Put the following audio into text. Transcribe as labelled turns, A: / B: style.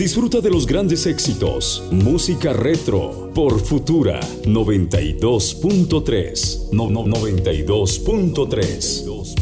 A: Disfruta de los grandes éxitos. Música retro por Futura 92.3. 92.3.